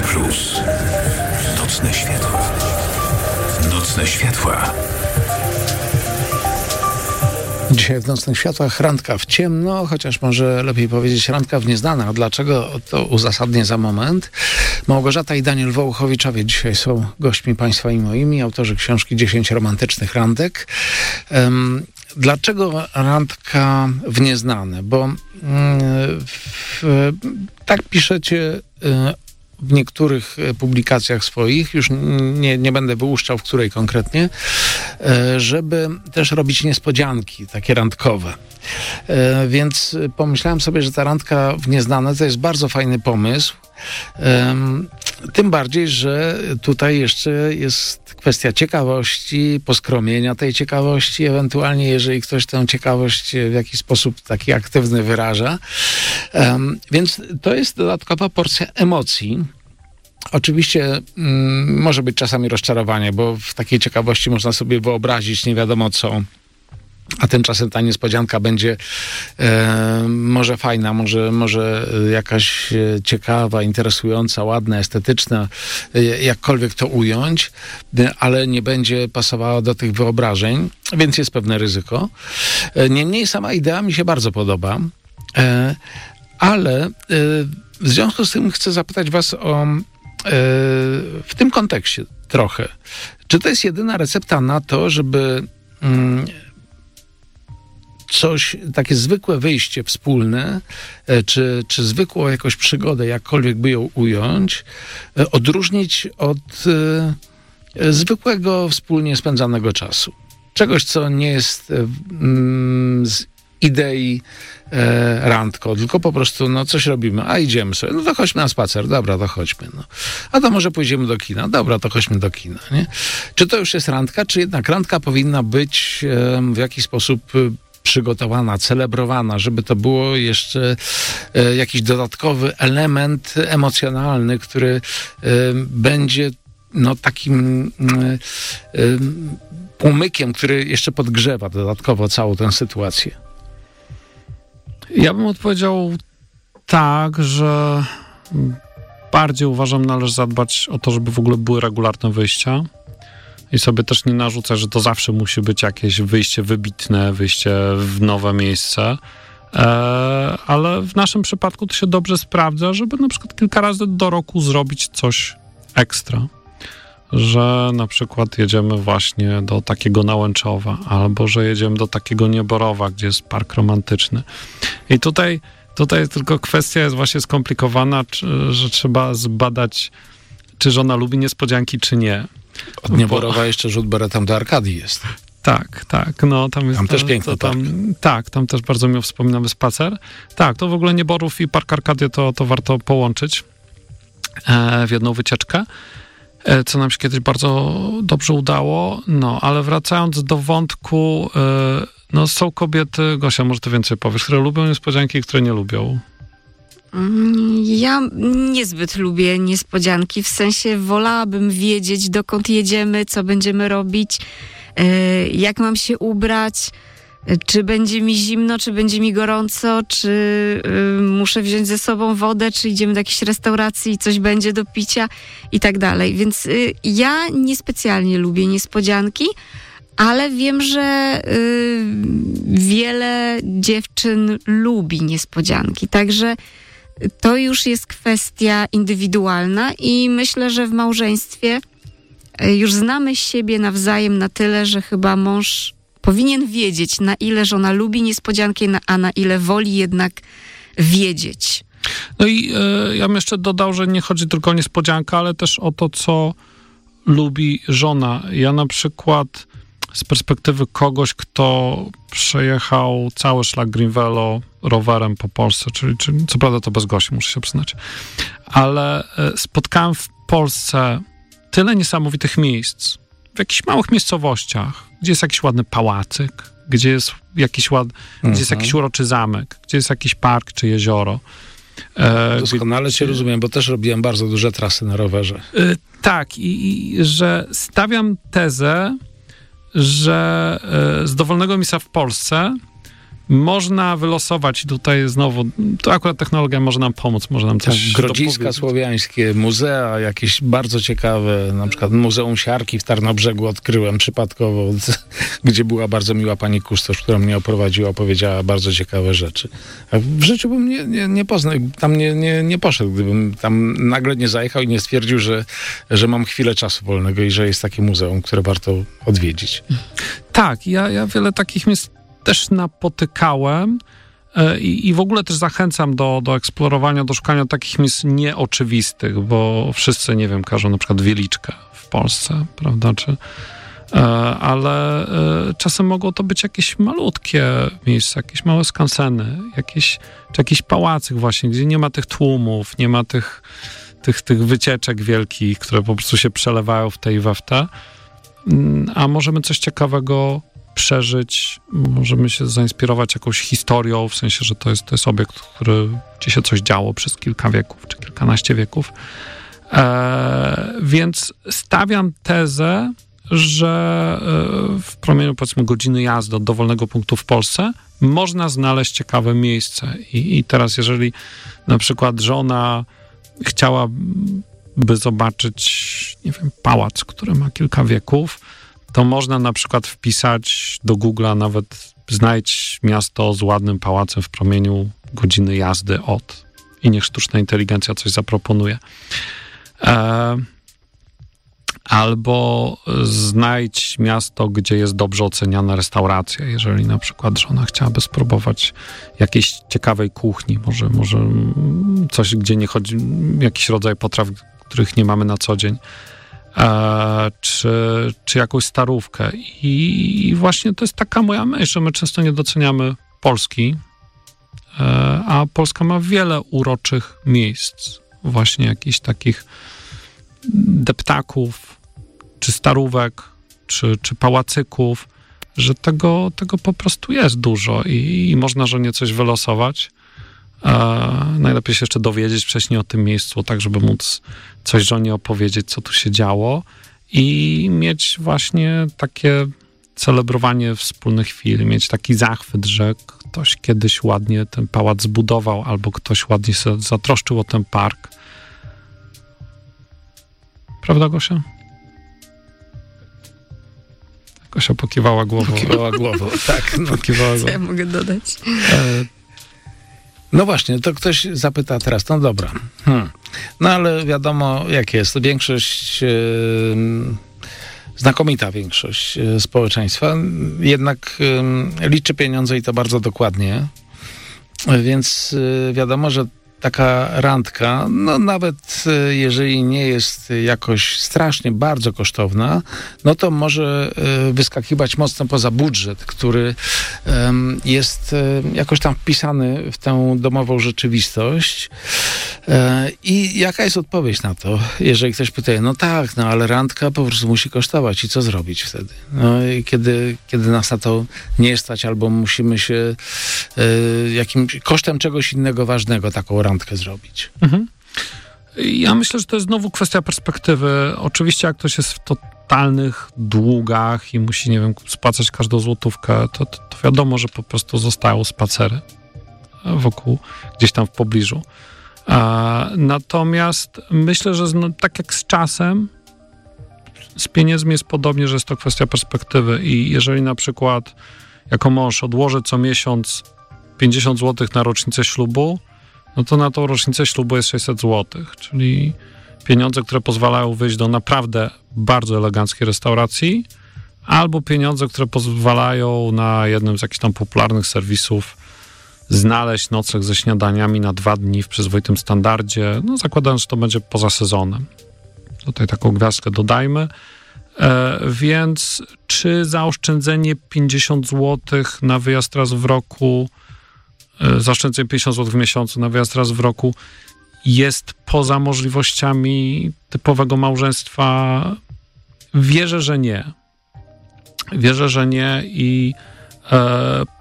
Plus. Nocne światła. Nocne światła. Dzisiaj w Nocnych Światłach randka w ciemno, chociaż może lepiej powiedzieć randka w nieznane. A dlaczego? To uzasadnię za moment. Małgorzata i Daniel Wołuchowiczowie dzisiaj są gośćmi Państwa i moimi, autorzy książki 10 romantycznych randek. Dlaczego randka w nieznane? Bo tak piszecie w niektórych publikacjach swoich, już nie będę wyłuszczał, w której konkretnie, żeby też robić niespodzianki takie randkowe. Więc pomyślałem sobie, że ta randka w nieznane to jest bardzo fajny pomysł. Tym bardziej, że tutaj jeszcze jest kwestia ciekawości, poskromienia tej ciekawości, ewentualnie jeżeli ktoś tę ciekawość w jakiś sposób taki aktywny wyraża. Więc to jest dodatkowa porcja emocji. Oczywiście może być czasami rozczarowanie, bo w takiej ciekawości można sobie wyobrazić nie wiadomo co, a tymczasem ta niespodzianka będzie może fajna, może jakaś ciekawa, interesująca, ładna, estetyczna, jakkolwiek to ująć, ale nie będzie pasowała do tych wyobrażeń, więc jest pewne ryzyko. Niemniej sama idea mi się bardzo podoba, ale w związku z tym chcę zapytać was o w tym kontekście trochę. Czy to jest jedyna recepta na to, żeby coś, takie zwykłe wyjście wspólne, czy zwykłą jakąś przygodę, jakkolwiek by ją ująć, odróżnić od zwykłego, wspólnie spędzanego czasu? Czegoś, co nie jest z idei randko, tylko po prostu coś robimy, a idziemy sobie, to chodźmy na spacer, dobra, to chodźmy, a to może pójdziemy do kina, dobra, to chodźmy do kina, nie? Czy to już jest randka, czy jednak randka powinna być w jakiś sposób przygotowana, celebrowana, żeby to było jeszcze jakiś dodatkowy element emocjonalny, który będzie takim płomykiem, który jeszcze podgrzewa dodatkowo całą tę sytuację. Ja bym odpowiedział tak, że bardziej uważam, należy zadbać o to, żeby w ogóle były regularne wyjścia i sobie też nie narzucać, że to zawsze musi być jakieś wyjście wybitne, wyjście w nowe miejsce, ale w naszym przypadku to się dobrze sprawdza, żeby na przykład kilka razy do roku zrobić coś ekstra. Że na przykład jedziemy właśnie do takiego Nałęczowa, albo że jedziemy do takiego Nieborowa, gdzie jest park romantyczny. I tutaj tylko kwestia jest właśnie skomplikowana, że trzeba zbadać, czy żona lubi niespodzianki, czy nie. Od Nieborowa jeszcze rzut beretem do Arkadii jest. Tak. Tam też piękny park. Tak, tam też bardzo miło wspominamy spacer. Tak, to w ogóle Nieborów i Park Arkadię to warto połączyć w jedną wycieczkę, co nam się kiedyś bardzo dobrze udało. Ale wracając do wątku, są kobiety, Gosia, może ty więcej powiesz, które lubią niespodzianki i które nie lubią. Ja niezbyt lubię niespodzianki, w sensie wolałabym wiedzieć, dokąd jedziemy, co będziemy robić, jak mam się ubrać, czy będzie mi zimno, czy będzie mi gorąco, czy muszę wziąć ze sobą wodę, czy idziemy do jakiejś restauracji i coś będzie do picia i tak dalej. Więc ja niespecjalnie lubię niespodzianki, ale wiem, że wiele dziewczyn lubi niespodzianki. Także to już jest kwestia indywidualna i myślę, że w małżeństwie już znamy siebie nawzajem na tyle, że chyba mąż powinien wiedzieć, na ile żona lubi niespodzianki, a na ile woli jednak wiedzieć. I ja bym jeszcze dodał, że nie chodzi tylko o niespodziankę, ale też o to, co lubi żona. Ja na przykład z perspektywy kogoś, kto przejechał cały szlak Greenvelo rowerem po Polsce, czyli co prawda to bez Gosi, muszę się przyznać, ale spotkałem w Polsce tyle niesamowitych miejsc, w jakichś małych miejscowościach, gdzie jest jakiś ładny pałacyk, gdzie jest jakiś gdzie jest jakiś uroczy zamek, gdzie jest jakiś park czy jezioro. Doskonale cię rozumiem, bo też robiłem bardzo duże trasy na rowerze. Tak, i że stawiam tezę, że z dowolnego miejsca w Polsce Można wylosować i tutaj znowu, to akurat technologia może nam pomóc, może nam coś Grodziska słowiańskie, muzea jakieś bardzo ciekawe, na przykład Muzeum Siarki w Tarnobrzegu odkryłem przypadkowo, gdzie była bardzo miła pani kustosz, która mnie oprowadziła, powiedziała bardzo ciekawe rzeczy. A w życiu bym nie poznał, tam nie poszedł, gdybym tam nagle nie zajechał i nie stwierdził, że mam chwilę czasu wolnego i że jest takie muzeum, które warto odwiedzić. Tak, ja wiele takich miejsc też napotykałem i w ogóle też zachęcam do eksplorowania, do szukania takich miejsc nieoczywistych, bo wszyscy, nie wiem, każą na przykład Wieliczkę w Polsce, prawda, ale czasem mogą to być jakieś malutkie miejsca, jakieś małe skanseny, czy jakiś pałacyk właśnie, gdzie nie ma tych tłumów, nie ma tych wycieczek wielkich, które po prostu się przelewają w te i we w te, a możemy coś ciekawego przeżyć, możemy się zainspirować jakąś historią, w sensie, że to jest obiekt, gdzie się coś działo przez kilka wieków, czy kilkanaście wieków. Więc stawiam tezę, że w promieniu, powiedzmy, godziny jazdy od dowolnego punktu w Polsce można znaleźć ciekawe miejsce. I teraz, jeżeli na przykład żona chciałaby zobaczyć, nie wiem, pałac, który ma kilka wieków, to można na przykład wpisać do Google'a nawet znajdź miasto z ładnym pałacem w promieniu godziny jazdy od i niech sztuczna inteligencja coś zaproponuje. Albo znajdź miasto, gdzie jest dobrze oceniana restauracja, jeżeli na przykład żona chciałaby spróbować jakiejś ciekawej kuchni, może coś, gdzie nie chodzi, jakiś rodzaj potraw, których nie mamy na co dzień. Czy jakąś starówkę. I właśnie to jest taka moja myśl, że my często nie doceniamy Polski, a Polska ma wiele uroczych miejsc, właśnie jakichś takich deptaków, czy starówek, czy pałacyków, że tego po prostu jest dużo i można żonie coś wylosować. Najlepiej się jeszcze dowiedzieć wcześniej o tym miejscu, tak żeby móc coś żonie opowiedzieć, co tu się działo i mieć właśnie takie celebrowanie wspólnych chwil, mieć taki zachwyt, że ktoś kiedyś ładnie ten pałac zbudował albo ktoś ładnie się zatroszczył o ten park. Prawda, Gosia? Gosia pokiwała głową. Tak. No. Pokiwała głową. Co ja mogę dodać? No właśnie, to ktoś zapyta teraz, no dobra, no ale wiadomo jak jest, większość, znakomita większość społeczeństwa jednak liczy pieniądze i to bardzo dokładnie, więc wiadomo, że taka randka, no nawet jeżeli nie jest jakoś strasznie bardzo kosztowna, no to może wyskakiwać mocno poza budżet, który jest jakoś tam wpisany w tę domową rzeczywistość. I jaka jest odpowiedź na to? Jeżeli ktoś pyta, no tak, no ale randka po prostu musi kosztować i co zrobić wtedy? No i kiedy nas na to nie stać albo musimy się jakimś kosztem czegoś innego ważnego taką randkę zrobić. Mhm. Ja myślę, że to jest znowu kwestia perspektywy. Oczywiście jak ktoś jest w totalnych długach i musi, nie wiem, spłacać każdą złotówkę, to wiadomo, że po prostu zostają spacery wokół, gdzieś tam w pobliżu. Natomiast myślę, że tak jak z czasem, z pieniędzmi jest podobnie, że jest to kwestia perspektywy i jeżeli na przykład jako mąż odłożę co miesiąc 50 zł na rocznicę ślubu, no to na tą rocznicę ślubu jest 600 zł, czyli pieniądze, które pozwalają wyjść do naprawdę bardzo eleganckiej restauracji, albo pieniądze, które pozwalają na jednym z jakichś tam popularnych serwisów znaleźć nocleg ze śniadaniami na 2 dni w przyzwoitym standardzie, no zakładając, że to będzie poza sezonem. Tutaj taką gwiazdkę dodajmy. Więc czy zaoszczędzenie 50 zł na wyjazd raz w roku, zaoszczędzenie 50 zł w miesiącu na wyjazd raz w roku jest poza możliwościami typowego małżeństwa? Wierzę, że nie. Wierzę, że nie i